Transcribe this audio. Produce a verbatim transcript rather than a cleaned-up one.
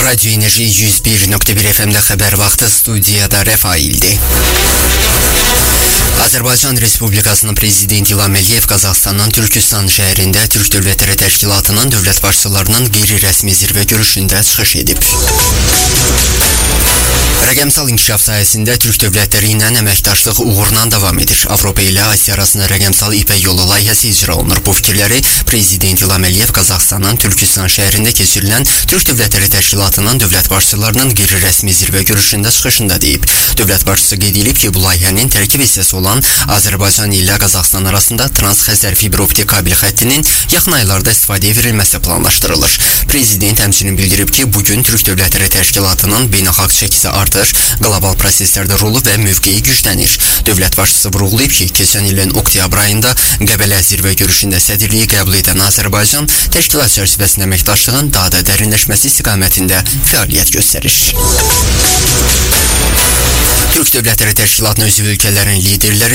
Radyo Enerji yüz bir nokta bir F M'de haber vakti studiyada Refail'di. Azərbaycan Respublikasının Prezidenti İlham Əliyev Qazaxıstanın Türkistan şəhərində Türk Dövlətləri Təşkilatının dövlət başçılarının qeyri-rəsmi zirvə görüşündə çıxış edib. Rəqəmsal inkişaf sayəsində Türk dövlətləri ilə əməkdaşlıq uğurla davam edir. Avropa ilə Asiya arasında rəqəmsal İpək yolu layihəsi icra olunur. Bu fikirləri Prezident İlham Əliyev Qazaxıstanın Türkistan şəhərində keçirilən Türk Dövlətləri Təşkilatının dövlət başçılarının qeyri-rəsmi zirvə görüşündə çıxışında deyib. Dövlət başçısı qeyd edib ki, bu layihənin tərkib hissəsi olan Azərbaycan ilə Qazaxıstan arasında Trans-Xəzər fibr optik kabel xəttinin yaxın aylarda istifadəyə verilməsi planlaşdırılır. Prezident həmçinin bildirib ki, bugün Türk Dövlətləri Təşkilatının beynəlxalq çəkisi artır, qlobal proseslərdə rolu və mövqeyi güclənir. Dövlət başçısı vurğulayıb ki, keçən ilin oktyabr ayında Qəbələ zirvə görüşündə sədrliyi qəbul edən Azərbaycan təşkilat çərçivəsində əməkdaşlığın daha da dərinləşməsi istiqamətində fəaliyyət göstərir. Türk Dövlətləri Təşkilatının üzv ölkələrin liderləri